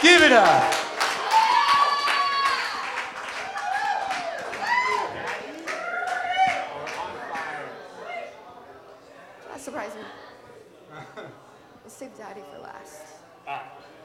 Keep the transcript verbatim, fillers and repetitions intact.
Give it up. That surprised me. Let's save Daddy for last. Ah.